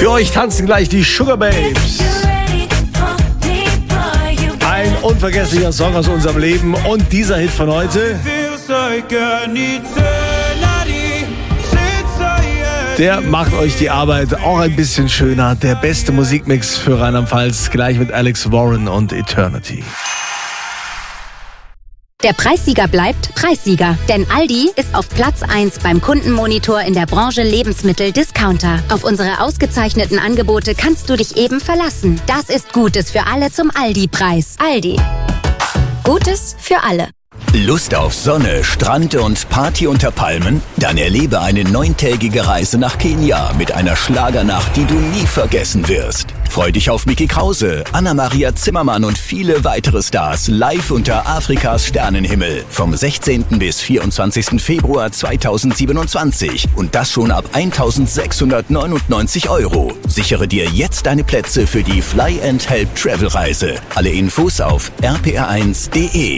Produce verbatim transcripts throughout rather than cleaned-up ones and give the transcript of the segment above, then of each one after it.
Für euch tanzen gleich die Sugar Babes. Ein unvergesslicher Song aus unserem Leben und dieser Hit von heute, der macht euch die Arbeit auch ein bisschen schöner. Der beste Musikmix für Rheinland-Pfalz, gleich mit Alex Warren und Eternity. Der Preissieger bleibt Preissieger, denn Aldi ist auf Platz eins beim Kundenmonitor in der Branche Lebensmittel-Discounter. Auf unsere ausgezeichneten Angebote kannst du dich eben verlassen. Das ist Gutes für alle zum Aldi-Preis. Aldi. Gutes für alle. Lust auf Sonne, Strand und Party unter Palmen? Dann erlebe eine neuntägige Reise nach Kenia mit einer Schlagernacht, die du nie vergessen wirst. Freu dich auf Micky Krause, Anna-Maria Zimmermann und viele weitere Stars live unter Afrikas Sternenhimmel vom sechzehnten bis vierundzwanzigsten Februar zweitausendsiebenundzwanzig und das schon ab eintausendsechshundertneunundneunzig Euro. Sichere dir jetzt deine Plätze für die Fly and Help Travel Reise. Alle Infos auf r p r eins punkt d e.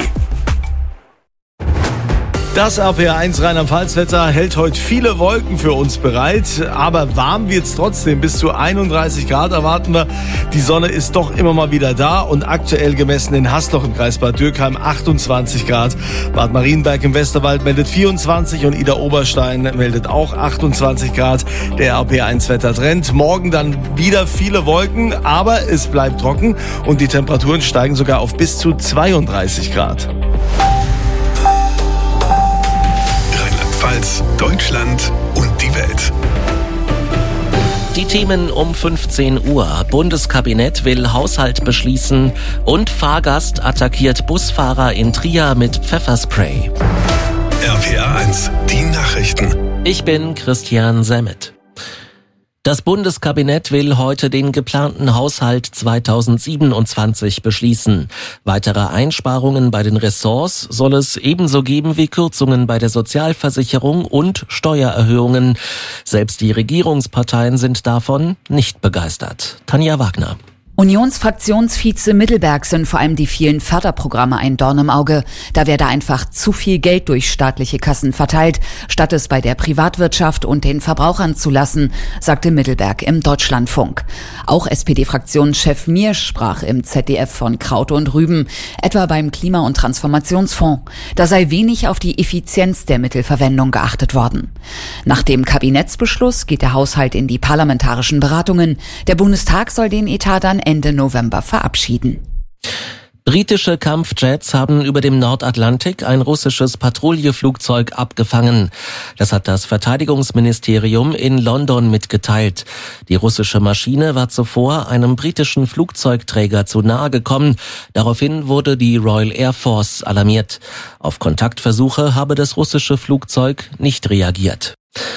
Das R P R eins Rheinland-Pfalz-Wetter hält heute viele Wolken für uns bereit, aber warm wird's trotzdem. Bis zu einunddreißig Grad erwarten wir. Die Sonne ist doch immer mal wieder da und aktuell gemessen in Hasloch im Kreis Bad Dürkheim achtundzwanzig Grad. Bad Marienberg im Westerwald meldet vierundzwanzig und Ida Oberstein meldet auch achtundzwanzig Grad. Der R P R eins Wettertrend. Morgen dann wieder viele Wolken, aber es bleibt trocken und die Temperaturen steigen sogar auf bis zu zweiunddreißig Grad. Deutschland und die Welt. Die Themen um fünfzehn Uhr. Bundeskabinett will Haushalt beschließen und Fahrgast attackiert Busfahrer in Trier mit Pfefferspray. R P R eins, die Nachrichten. Ich bin Christian Semmet. Das Bundeskabinett will heute den geplanten Haushalt zweitausendsiebenundzwanzig beschließen. Weitere Einsparungen bei den Ressorts soll es ebenso geben wie Kürzungen bei der Sozialversicherung und Steuererhöhungen. Selbst die Regierungsparteien sind davon nicht begeistert. Tanja Wagner. Unionsfraktionsvize Mittelberg sind vor allem die vielen Förderprogramme ein Dorn im Auge. Da werde einfach zu viel Geld durch staatliche Kassen verteilt, statt es bei der Privatwirtschaft und den Verbrauchern zu lassen, sagte Mittelberg im Deutschlandfunk. Auch S P D-Fraktionschef Miersch sprach im Z D F von Kraut und Rüben, etwa beim Klima- und Transformationsfonds. Da sei wenig auf die Effizienz der Mittelverwendung geachtet worden. Nach dem Kabinettsbeschluss geht der Haushalt in die parlamentarischen Beratungen. Der Bundestag soll den Etat dann Ende November verabschieden. Britische Kampfjets haben über dem Nordatlantik ein russisches Patrouilleflugzeug abgefangen. Das hat das Verteidigungsministerium in London mitgeteilt. Die russische Maschine war zuvor einem britischen Flugzeugträger zu nahe gekommen. Daraufhin wurde die Royal Air Force alarmiert. Auf Kontaktversuche habe das russische Flugzeug nicht reagiert.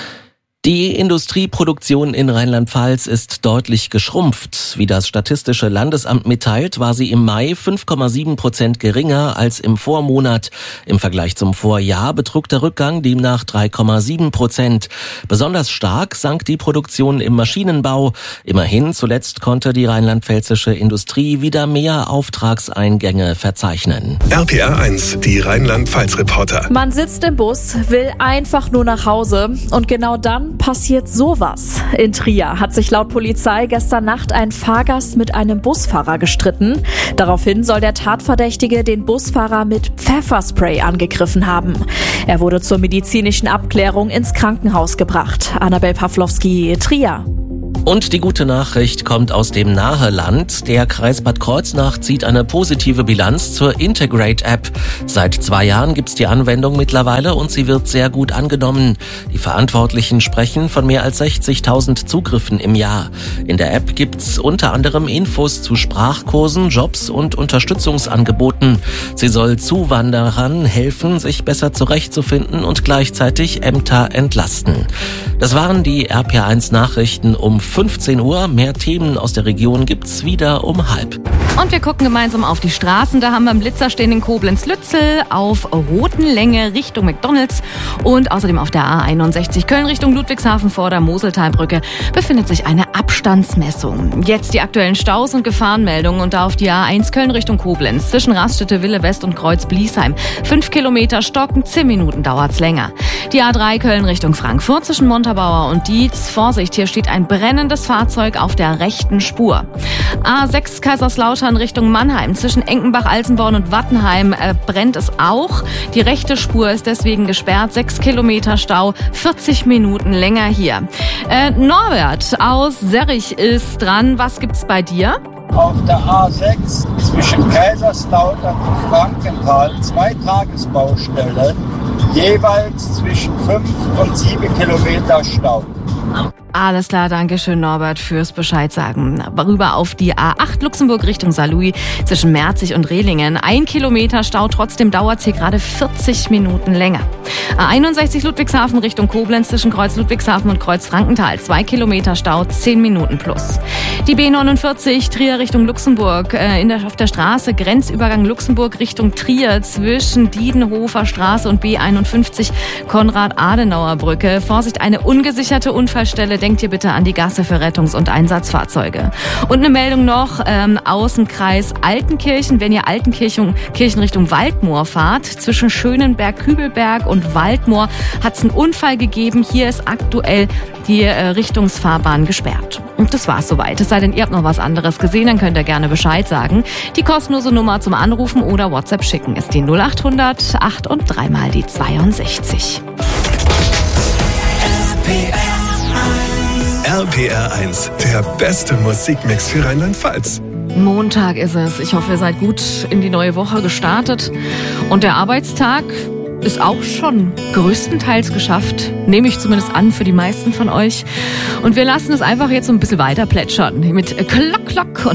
Die Industrieproduktion in Rheinland-Pfalz ist deutlich geschrumpft. Wie das Statistische Landesamt mitteilt, war sie im Mai fünf Komma sieben Prozent geringer als im Vormonat. Im Vergleich zum Vorjahr betrug der Rückgang demnach drei Komma sieben Prozent. Besonders stark sank die Produktion im Maschinenbau. Immerhin zuletzt konnte die rheinland-pfälzische Industrie wieder mehr Auftragseingänge verzeichnen. R P R eins, die Rheinland-Pfalz-Reporter. Man sitzt im Bus, will einfach nur nach Hause und genau dann passiert sowas. In Trier hat sich laut Polizei gestern Nacht ein Fahrgast mit einem Busfahrer gestritten. Daraufhin soll der Tatverdächtige den Busfahrer mit Pfefferspray angegriffen haben. Er wurde zur medizinischen Abklärung ins Krankenhaus gebracht. Annabel Pawlowski, Trier. Und die gute Nachricht kommt aus dem Naheland. Der Kreis Bad Kreuznach zieht eine positive Bilanz zur Integrate-App. Seit zwei Jahren gibt's die Anwendung mittlerweile und sie wird sehr gut angenommen. Die Verantwortlichen sprechen von mehr als sechzigtausend Zugriffen im Jahr. In der App gibt's unter anderem Infos zu Sprachkursen, Jobs und Unterstützungsangeboten. Sie soll Zuwanderern helfen, sich besser zurechtzufinden und gleichzeitig Ämter entlasten. Das waren die R P R eins Nachrichten um fünfzehn Uhr. Mehr Themen aus der Region gibt's wieder um halb. Und wir gucken gemeinsam auf die Straßen. Da haben wir einen Blitzer stehen in Koblenz-Lützel auf roten Länge Richtung McDonalds. Und außerdem auf der A einundsechzig Köln Richtung Ludwigshafen vor der Moseltalbrücke befindet sich eine Abstandsmessung. Jetzt die aktuellen Staus und Gefahrenmeldungen. Und da auf die A eins Köln Richtung Koblenz zwischen Raststätte Wille West und Kreuz Bliesheim. Fünf Kilometer stocken, zehn Minuten dauert's länger. Die A drei Köln Richtung Frankfurt zwischen Montabaur und Dietz. Vorsicht, hier steht ein brennendes Fahrzeug auf der rechten Spur. A sechs Kaiserslautern Richtung Mannheim. Zwischen Enkenbach, Alsenborn und Wattenheim äh, brennt es auch. Die rechte Spur ist deswegen gesperrt. Sechs Kilometer Stau, vierzig Minuten länger hier. Äh, Norbert aus Serrich ist dran. Was gibt's bei dir? Auf der A sechs zwischen Kaiserslautern und Frankenthal zwei Tagesbaustellen, jeweils zwischen fünf und sieben Kilometer Stau. Alles klar, danke schön Norbert fürs Bescheid sagen. Rüber auf die A acht Luxemburg Richtung Saarlouis zwischen Merzig und Rehlingen. Ein Kilometer Stau, trotzdem dauert es hier gerade vierzig Minuten länger. A einundsechzig Ludwigshafen Richtung Koblenz zwischen Kreuz Ludwigshafen und Kreuz Frankenthal. Zwei Kilometer Stau, zehn Minuten plus. Die B neunundvierzig Trier Richtung Luxemburg äh, in der, auf der Straße Grenzübergang Luxemburg Richtung Trier zwischen Diedenhofer Straße und B einundfünfzig Konrad-Adenauer-Brücke. Vorsicht, eine ungesicherte Unfallstelle. Denkt ihr bitte an die Gasse für Rettungs- und Einsatzfahrzeuge. Und eine Meldung noch ähm, aus dem Kreis Altenkirchen. Wenn ihr Altenkirchen Kirchen Richtung Waldmoor fahrt, zwischen Schönenberg-Kübelberg und Waldmoor hat es einen Unfall gegeben. Hier ist aktuell die äh, Richtungsfahrbahn gesperrt. Und das war's soweit. Es sei denn, ihr habt noch was anderes gesehen, dann könnt ihr gerne Bescheid sagen. Die kostenlose Nummer zum Anrufen oder WhatsApp schicken ist die null acht hundert acht und dreimal die zweiundsechzig. R P R eins, der beste Musikmix für Rheinland-Pfalz. Montag ist es. Ich hoffe, ihr seid gut in die neue Woche gestartet. Und der Arbeitstag ist auch schon größtenteils geschafft. Nehme ich zumindest an für die meisten von euch. Und wir lassen es einfach jetzt so ein bisschen weiter plätschern mit Klock, Klock und